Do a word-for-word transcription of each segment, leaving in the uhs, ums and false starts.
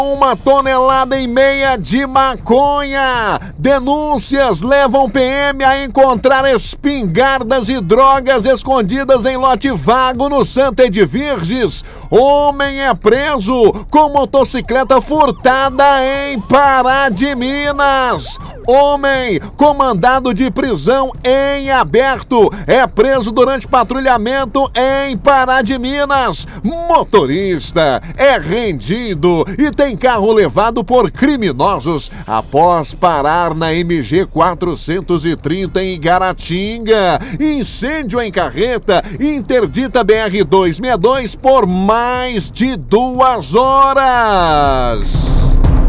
Uma tonelada e meia de maconha. Denúncias levam P M a encontrar espingardas e drogas escondidas em lote vago no Santa Edvirges. Homem é preso com motocicleta furtada em Pará de Minas. Homem com mandado de prisão em aberto é preso durante patrulhamento em Pará de Minas. Motorista é rendido e tem carro levado por criminosos após parar na M G quatrocentos e trinta em Igaratinga. Incêndio em carreta interdita B R duzentos e sessenta e dois por mais de duas horas.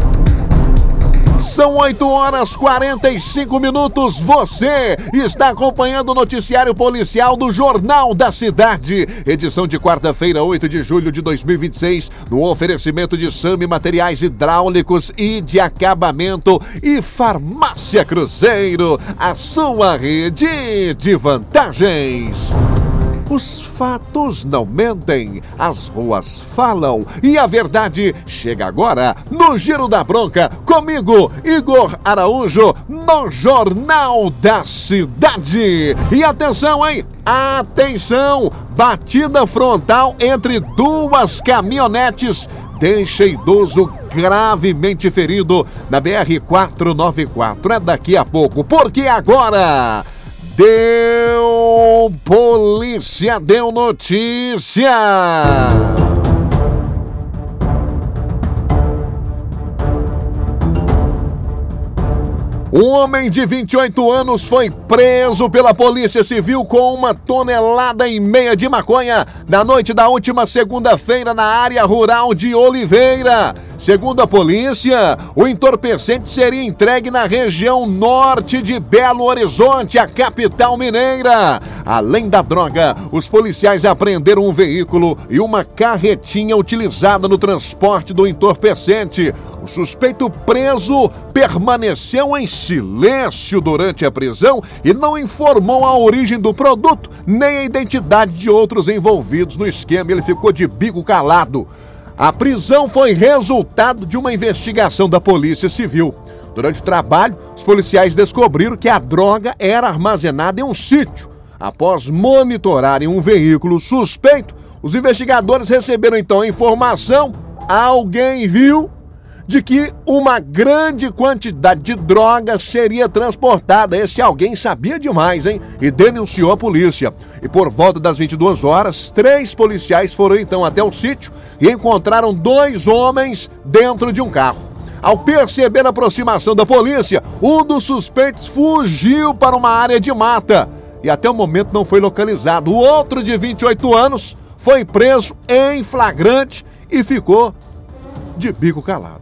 São oito horas e quarenta e cinco minutos. Você está acompanhando o noticiário policial do Jornal da Cidade. Edição de quarta-feira, oito de julho de dois mil e vinte e seis. No oferecimento de Sami Materiais Hidráulicos e de Acabamento e Farmácia Cruzeiro. A sua rede de vantagens. Os fatos não mentem, as ruas falam e a verdade chega agora no Giro da Bronca, comigo, Igor Araújo, no Jornal da Cidade. E atenção, hein? Atenção! Batida frontal entre duas caminhonetes deixa idoso gravemente ferido na B R quatrocentos e noventa e quatro. É daqui a pouco, porque agora... Deu polícia, deu notícia. Um homem de vinte e oito anos foi preso pela Polícia Civil com uma tonelada e meia de maconha na noite da última segunda-feira na área rural de Oliveira. Segundo a polícia, o entorpecente seria entregue na região norte de Belo Horizonte, a capital mineira. Além da droga, os policiais apreenderam um veículo e uma carretinha utilizada no transporte do entorpecente. O suspeito preso permaneceu em silêncio durante a prisão e não informou a origem do produto nem a identidade de outros envolvidos no esquema. Ele ficou de bico calado. A prisão foi resultado de uma investigação da Polícia Civil. Durante o trabalho, os policiais descobriram que a droga era armazenada em um sítio. Após monitorarem um veículo suspeito, os investigadores receberam então a informação, alguém viu, de que uma grande quantidade de droga seria transportada. Esse alguém sabia demais, hein? E denunciou a polícia. E por volta das vinte e duas horas, três policiais foram então até o sítio e encontraram dois homens dentro de um carro. Ao perceber a aproximação da polícia, um dos suspeitos fugiu para uma área de mata e até o momento não foi localizado. O outro, de vinte e oito anos, foi preso em flagrante e ficou de bico calado.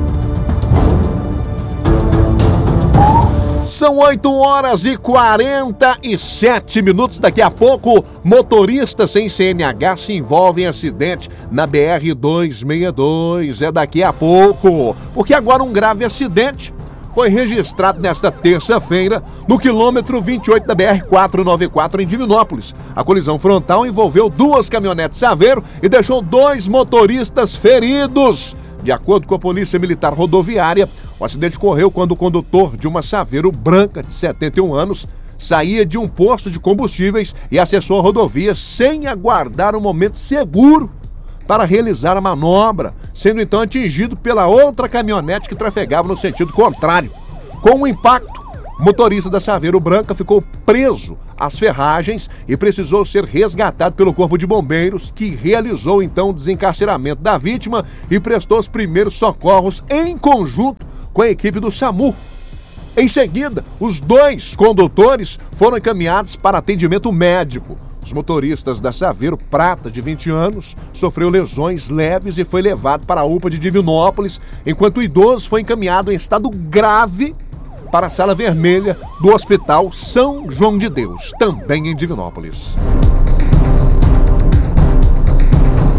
São oito horas e quarenta e sete minutos. Daqui a pouco, motoristas sem C N H se envolvem em acidente na B R duzentos e sessenta e dois. É daqui a pouco, porque agora um grave acidente foi registrado nesta terça-feira no quilômetro vinte e oito da B R quatrocentos e noventa e quatro em Divinópolis. A colisão frontal envolveu duas caminhonetes Saveiro e deixou dois motoristas feridos. De acordo com a Polícia Militar Rodoviária, o acidente ocorreu quando o condutor de uma Saveiro branca de setenta e um anos saía de um posto de combustíveis e acessou a rodovia sem aguardar um momento seguro para realizar a manobra, sendo então atingido pela outra caminhonete que trafegava no sentido contrário. Com o impacto, o motorista da Saveiro branca ficou preso às ferragens e precisou ser resgatado pelo Corpo de Bombeiros, que realizou então o desencarceramento da vítima e prestou os primeiros socorros em conjunto com a equipe do SAMU. Em seguida, os dois condutores foram encaminhados para atendimento médico. Os motoristas da Saveiro Prata, de vinte anos, sofreu lesões leves e foi levado para a U P A de Divinópolis, enquanto o idoso foi encaminhado em estado grave para a Sala Vermelha do Hospital São João de Deus, também em Divinópolis.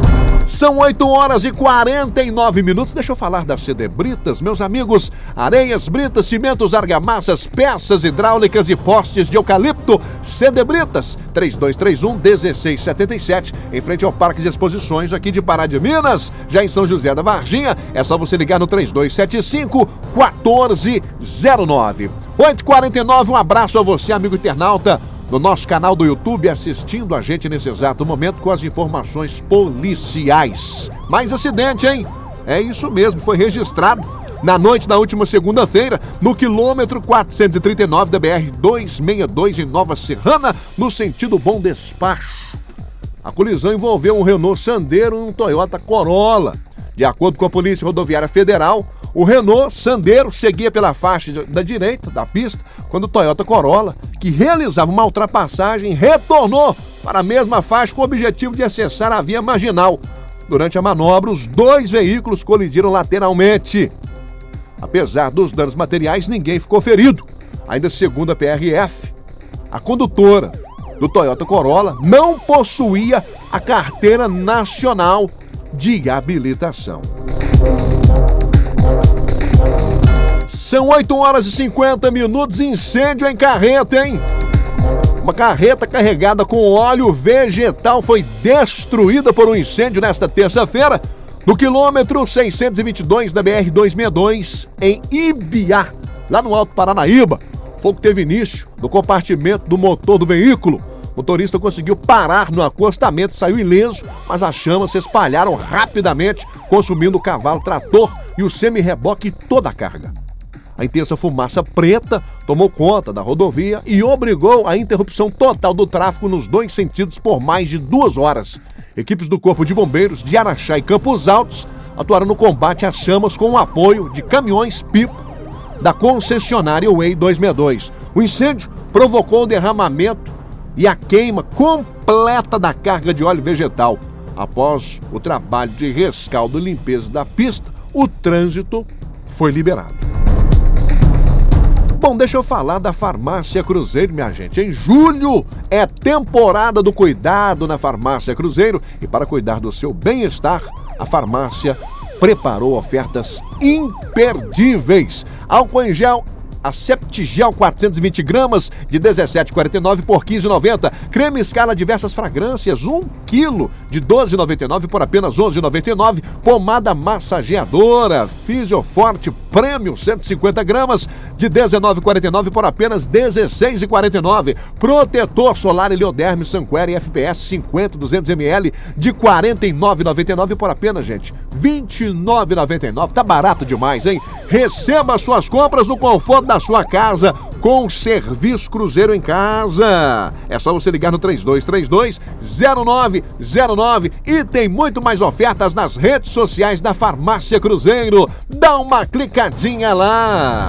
São oito horas e quarenta e nove minutos. Deixa eu falar da C D Britas, meus amigos. Areias, britas, cimentos, argamassas, peças hidráulicas e postes de eucalipto. C D Britas, três dois três um, um seis sete sete, em frente ao Parque de Exposições aqui de Pará de Minas. Já em São José da Varginha, é só você ligar no três dois sete cinco, um quatro zero nove. oito e quarenta e nove, um abraço a você, amigo internauta, no nosso canal do YouTube, assistindo a gente nesse exato momento com as informações policiais. Mais acidente, hein? É isso mesmo, foi registrado na noite da última segunda-feira, no quilômetro quatrocentos e trinta e nove da B R duzentos e sessenta e dois, em Nova Serrana, no sentido Bom Despacho. A colisão envolveu um Renault Sandero e um Toyota Corolla. De acordo com a Polícia Rodoviária Federal, o Renault Sandero seguia pela faixa da direita da pista quando o Toyota Corolla, que realizava uma ultrapassagem, retornou para a mesma faixa com o objetivo de acessar a via marginal. Durante a manobra, os dois veículos colidiram lateralmente. Apesar dos danos materiais, ninguém ficou ferido. Ainda segundo a P R F, a condutora do Toyota Corolla não possuía a carteira nacional de habilitação. São oito horas e cinquenta minutos, incêndio em carreta, hein? Uma carreta carregada com óleo vegetal foi destruída por um incêndio nesta terça-feira, no quilômetro seiscentos e vinte e dois da B R duzentos e sessenta e dois, em Ibiá, lá no Alto Paranaíba. O fogo teve início no compartimento do motor do veículo. O motorista conseguiu parar no acostamento, saiu ileso, mas as chamas se espalharam rapidamente, consumindo o cavalo trator e o semi-reboque e toda a carga. A intensa fumaça preta tomou conta da rodovia e obrigou a interrupção total do tráfego nos dois sentidos por mais de duas horas. Equipes do Corpo de Bombeiros de Araxá e Campos Altos atuaram no combate às chamas com o apoio de caminhões-pipa da concessionária Way duzentos e sessenta e dois. O incêndio provocou o derramamento e a queima completa da carga de óleo vegetal. Após o trabalho de rescaldo e limpeza da pista, o trânsito foi liberado. Bom, deixa eu falar da Farmácia Cruzeiro, minha gente. Em julho é temporada do cuidado na Farmácia Cruzeiro e para cuidar do seu bem-estar, a farmácia preparou ofertas imperdíveis. Álcool em gel Aseptigel quatrocentos e vinte gramas de dezessete reais e quarenta e nove centavos por quinze reais e noventa centavos. Creme Scala diversas fragrâncias, um quilo de doze reais e noventa e nove centavos por apenas onze reais e noventa e nove centavos. Pomada massageadora Fisioforte Premium cento e cinquenta gramas de dezenove reais e quarenta e nove centavos por apenas dezesseis reais e quarenta e nove centavos. Protetor solar Helioderme Sanquera F P S cinquenta, duzentos mililitros de quarenta e nove reais e noventa e nove centavos por apenas, gente, vinte e nove reais e noventa e nove centavos. Tá barato demais, hein? Receba suas compras no conforto da sua casa com o Serviço Cruzeiro em Casa. É só você ligar no três dois três dois, zero nove zero nove e tem muito mais ofertas nas redes sociais da Farmácia Cruzeiro. Dá uma clicadinha lá.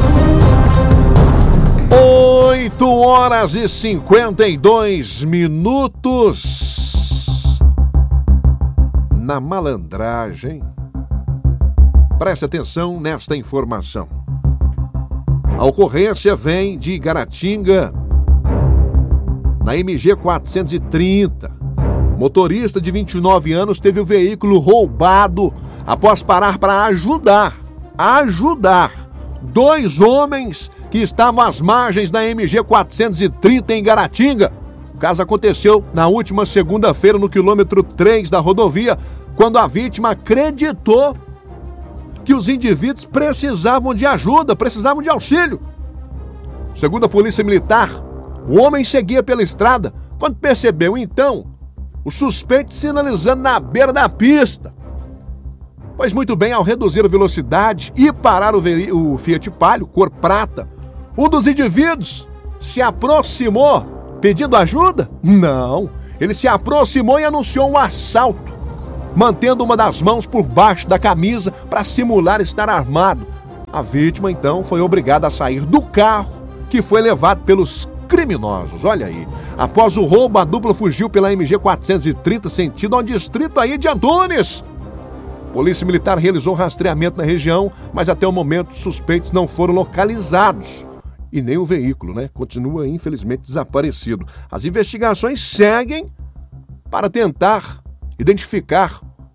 oito horas e cinquenta e dois minutos. Na malandragem. Preste atenção nesta informação. A ocorrência vem de Igaratinga, na M G quatrocentos e trinta. Motorista de vinte e nove anos teve o veículo roubado após parar para ajudar, ajudar dois homens que estavam às margens da M G quatrocentos e trinta em Igaratinga. O caso aconteceu na última segunda-feira no quilômetro três da rodovia, quando a vítima acreditou que os indivíduos precisavam de ajuda, precisavam de auxílio. Segundo a Polícia Militar, o homem seguia pela estrada quando percebeu, então, o suspeito sinalizando na beira da pista. Pois muito bem, ao reduzir a velocidade e parar o, veri- o Fiat Palio, cor prata, um dos indivíduos se aproximou pedindo ajuda? Não, ele se aproximou e anunciou um assalto, mantendo uma das mãos por baixo da camisa para simular estar armado. A vítima, então, foi obrigada a sair do carro, que foi levado pelos criminosos. Olha aí. Após o roubo, a dupla fugiu pela M G quatrocentos e trinta, sentido ao distrito aí de Antunes. Polícia Militar realizou rastreamento na região, mas até o momento os suspeitos não foram localizados. E nem o veículo, né? Continua, infelizmente, desaparecido. As investigações seguem para tentar identificar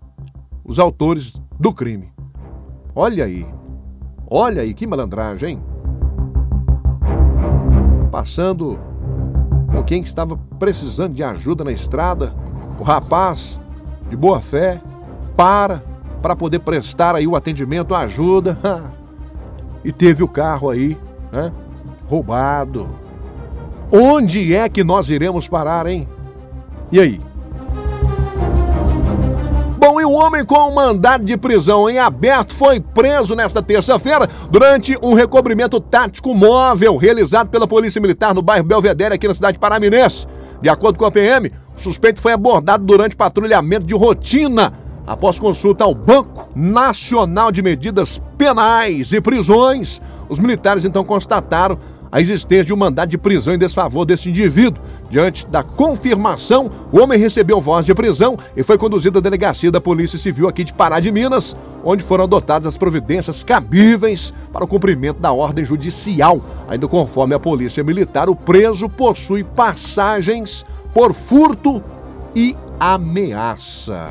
os autores do crime. Olha aí, olha aí que malandragem, hein? Passando com quem estava precisando de ajuda na estrada, o rapaz, de boa fé, para para poder prestar aí o atendimento, a ajuda, e teve o carro aí, né, roubado. Onde é que nós iremos parar, hein? E aí? Bom, e um homem com um mandado de prisão em aberto foi preso nesta terça-feira durante um recobrimento tático móvel realizado pela Polícia Militar no bairro Belvedere, aqui na cidade paraminense. De acordo com a P M, o suspeito foi abordado durante patrulhamento de rotina. Após consulta ao Banco Nacional de Medidas Penais e Prisões, os militares então constataram a existência de um mandado de prisão em desfavor desse indivíduo. Diante da confirmação, o homem recebeu voz de prisão e foi conduzido à delegacia da Polícia Civil aqui de Pará de Minas, onde foram adotadas as providências cabíveis para o cumprimento da ordem judicial. Ainda conforme a Polícia Militar, o preso possui passagens por furto e ameaça.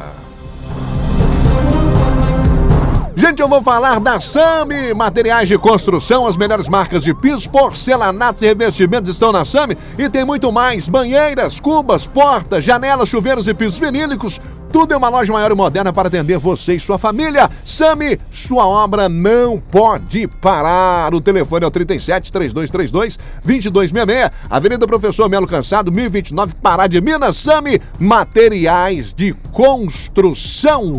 Gente, eu vou falar da Sami, materiais de construção, as melhores marcas de pisos, porcelanatos e revestimentos estão na Sami e tem muito mais, banheiras, cubas, portas, janelas, chuveiros e pisos vinílicos, tudo em uma loja maior e moderna para atender você e sua família. Sami, sua obra não pode parar. O telefone é o trinta e sete, três dois três dois, dois dois seis seis, Avenida Professor Melo Cansado, mil e vinte e nove, Pará de Minas. Sami, materiais de construção.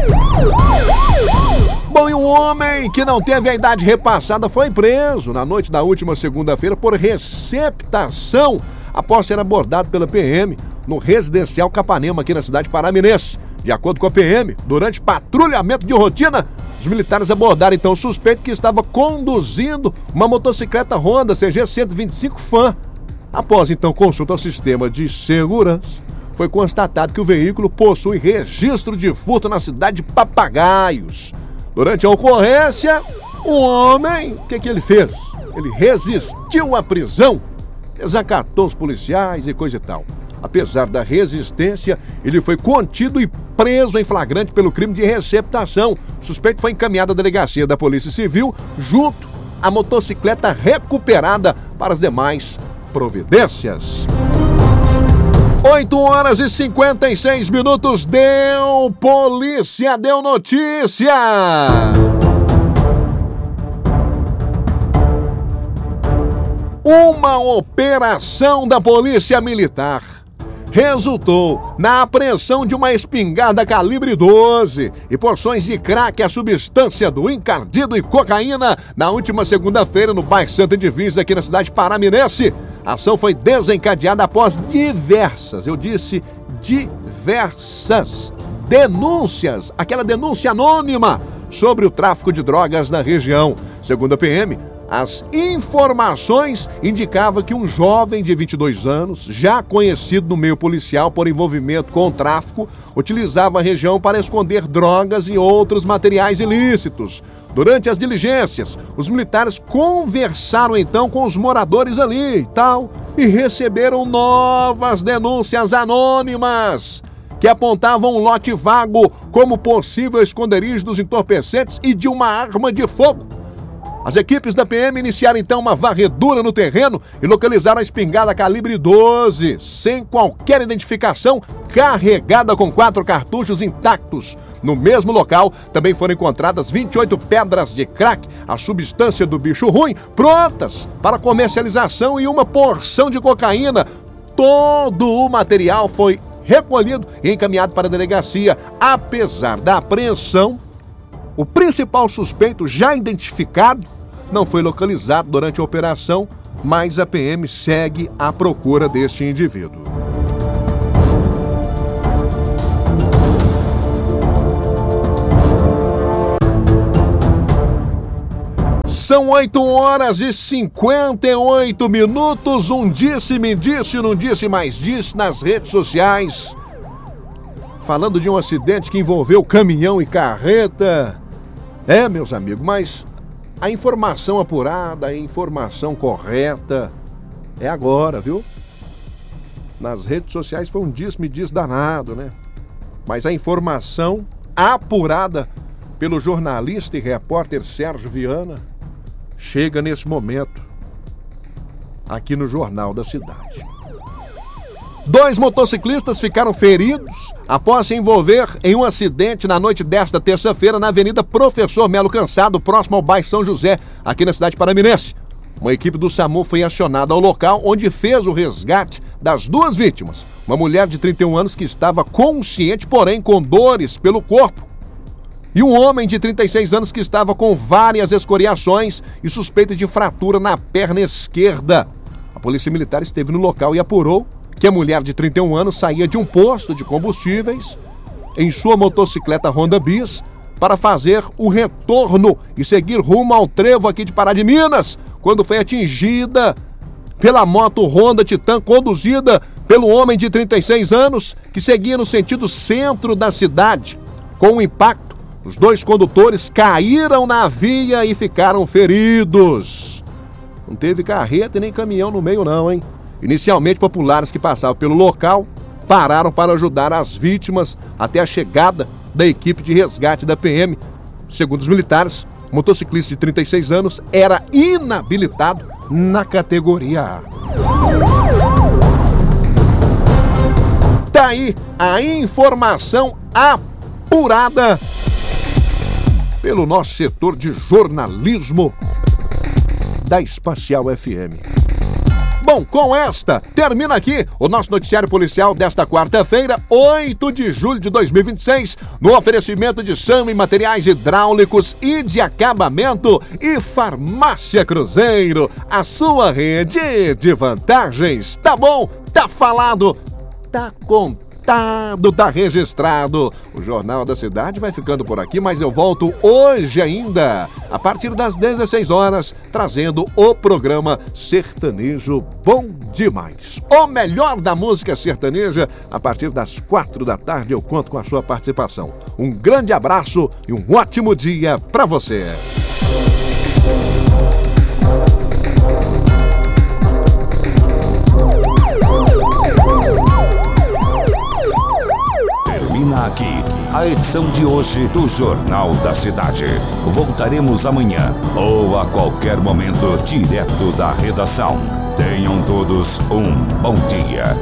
Bom, e um homem que não teve a idade repassada foi preso na noite da última segunda-feira por receptação após ser abordado pela P M no residencial Capanema, aqui na cidade paraminense. De acordo com a P M, durante patrulhamento de rotina, os militares abordaram então o suspeito que estava conduzindo uma motocicleta Honda C G cento e vinte e cinco Fan. Após então consulta ao sistema de segurança, foi constatado que o veículo possui registro de furto na cidade de Papagaios. Durante a ocorrência, o homem, o que que ele fez? Ele resistiu à prisão, desacatou os policiais e coisa e tal. Apesar da resistência, ele foi contido e preso em flagrante pelo crime de receptação. O suspeito foi encaminhado à delegacia da Polícia Civil, junto à motocicleta recuperada para as demais providências. oito horas e cinquenta e seis minutos, deu polícia, deu notícia! Uma operação da Polícia Militar resultou na apreensão de uma espingarda calibre doze e porções de crack, a substância do encardido e cocaína, na última segunda-feira no bairro Santa Divisa, aqui na cidade paraminense. A ação foi desencadeada após diversas, eu disse diversas, denúncias, aquela denúncia anônima sobre o tráfico de drogas na região. Segundo a P M, as informações indicavam que um jovem de vinte e dois anos, já conhecido no meio policial por envolvimento com o tráfico, utilizava a região para esconder drogas e outros materiais ilícitos. Durante as diligências, os militares conversaram então com os moradores ali e tal, e receberam novas denúncias anônimas que apontavam um lote vago como possível esconderijo dos entorpecentes e de uma arma de fogo. As equipes da P M iniciaram então uma varredura no terreno e localizaram a espingarda calibre doze, sem qualquer identificação, carregada com quatro cartuchos intactos. No mesmo local, também foram encontradas vinte e oito pedras de crack, a substância do bicho ruim, prontas para comercialização, e uma porção de cocaína. Todo o material foi recolhido e encaminhado para a delegacia. Apesar da apreensão, o principal suspeito, já identificado, não foi localizado durante a operação, mas a P M segue à procura deste indivíduo. São oito horas e cinquenta e oito minutos. Um disse-me disse, não disse mais disse nas redes sociais, falando de um acidente que envolveu caminhão e carreta. É, meus amigos, mas a informação apurada, a informação correta é agora, viu? Nas redes sociais foi um diz-me-diz danado, né? Mas a informação apurada pelo jornalista e repórter Sérgio Viana, chega nesse momento aqui no Jornal da Cidade. Dois motociclistas ficaram feridos após se envolver em um acidente na noite desta terça-feira na Avenida Professor Melo Cansado, próximo ao bairro São José, aqui na cidade paraminense. Uma equipe do SAMU foi acionada ao local, onde fez o resgate das duas vítimas. Uma mulher de trinta e um anos que estava consciente, porém com dores pelo corpo. E um homem de trinta e seis anos que estava com várias escoriações e suspeita de fratura na perna esquerda. A polícia militar esteve no local e apurou que a mulher de trinta e um anos saía de um posto de combustíveis em sua motocicleta Honda Bis para fazer o retorno e seguir rumo ao trevo aqui de Pará de Minas, quando foi atingida pela moto Honda Titan conduzida pelo homem de trinta e seis anos que seguia no sentido centro da cidade. Com o impacto, os dois condutores caíram na via e ficaram feridos. Não teve carreta e nem caminhão no meio não, hein? Inicialmente, populares que passavam pelo local pararam para ajudar as vítimas até a chegada da equipe de resgate da P M. Segundo os militares, o motociclista de trinta e seis anos era inabilitado na categoria A. Tá aí a informação apurada pelo nosso setor de jornalismo da Espacial F M. Bom, com esta, termina aqui o nosso noticiário policial desta quarta-feira, oito de julho de dois mil e vinte e seis, no oferecimento de Sami Materiais Hidráulicos e de Acabamento e Farmácia Cruzeiro, a sua rede de vantagens. Tá bom, tá falado, tá contado, tá registrado. O Jornal da Cidade vai ficando por aqui, mas eu volto hoje ainda, a partir das dezesseis horas, trazendo o programa Sertanejo Bom Demais. O melhor da música sertaneja, a partir das quatro da tarde, eu conto com a sua participação. Um grande abraço e um ótimo dia para você. Aqui, a edição de hoje do Jornal da Cidade. Voltaremos amanhã ou a qualquer momento, direto da redação. Tenham todos um bom dia.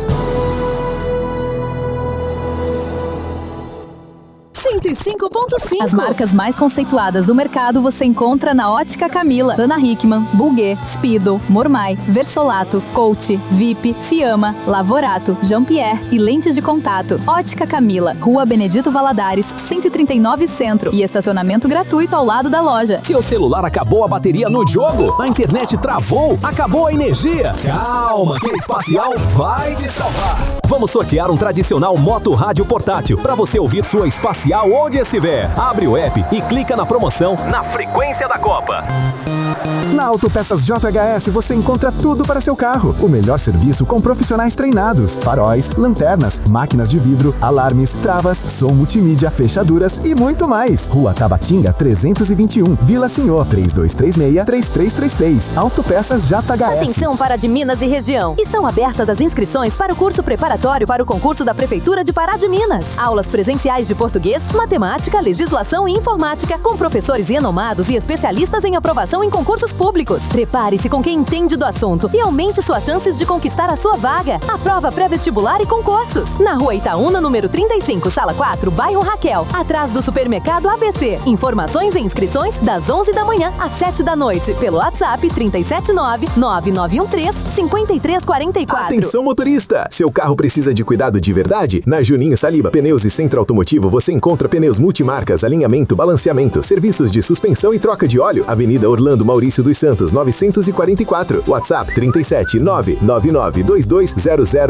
cento e cinco ponto cinco. As marcas mais conceituadas do mercado você encontra na Ótica Camila, Ana Hickman, Bulguet, Speedo, Mormai, Versolato, Coach, V I P, Fiamma, Lavorato, Jean-Pierre e lentes de contato. Ótica Camila, Rua Benedito Valadares, cento e trinta e nove Centro e estacionamento gratuito ao lado da loja. Seu celular acabou a bateria no jogo? A internet travou? Acabou a energia? Calma, que a Espacial vai te salvar. Vamos sortear um tradicional moto rádio portátil para você ouvir sua Espacial onde estiver. Abre o app e clica na promoção na frequência da Copa. Na Autopeças J H S você encontra tudo para seu carro. O melhor serviço com profissionais treinados. Faróis, lanternas, máquinas de vidro, alarmes, travas, som multimídia, fechaduras e muito mais. Rua Tabatinga trezentos e vinte e um, Vila Senhor, três dois três seis, três três três três. Autopeças J H S. Atenção Pará de Minas e região. Estão abertas as inscrições para o curso preparatório para o concurso da Prefeitura de Pará de Minas. Aulas presenciais de português, matemática, legislação e informática, com professores renomados e especialistas em aprovação em concursos públicos. Prepare-se com quem entende do assunto e aumente suas chances de conquistar a sua vaga. Aprova pré-vestibular e concursos. Na Rua Itaúna, número trinta e cinco, Sala quatro, bairro Raquel, atrás do supermercado A B C. Informações e inscrições das onze da manhã às sete da noite, pelo WhatsApp trinta e sete nove, nove nove um três, cinco três quatro quatro. Atenção motorista! Seu carro precisa de cuidado de verdade? Na Juninho Saliba Pneus e Centro Automotivo você encontra pneus multimarcas, alinhamento, balanceamento, serviços de suspensão e troca de óleo. Avenida Orlando Maurício dos Santos, novecentos e quarenta e quatro. WhatsApp trinta e sete nove nove nove dois dois zero zero